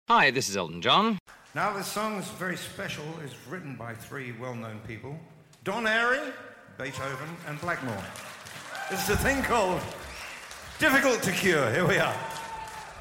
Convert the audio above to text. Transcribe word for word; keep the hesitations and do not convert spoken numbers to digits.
Hi, this is Elton John. Now this song is very special. It's written by three well-known people. Don Airey, Beethoven, and Blackmore. This is a thing called Difficult to Cure. Here we are.